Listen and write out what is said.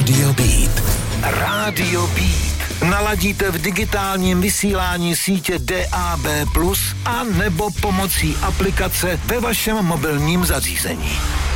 Radio Beat. Radio Beat. Naladíte v digitálním vysílání sítě DAB+, a nebo pomocí aplikace ve vašem mobilním zařízení.